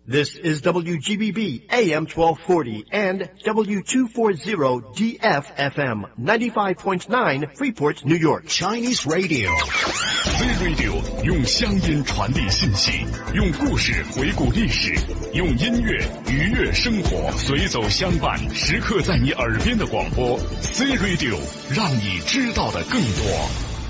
This is WGBB AM 1240 and W240 DFFM 95.9 Freeport, New York. Chinese Radio. Z Radio 用乡音传递信息，用故事回顾历史，用音乐愉悦生活，随走相伴，时刻在你耳边的广播。Z Radio 让你知道的更多。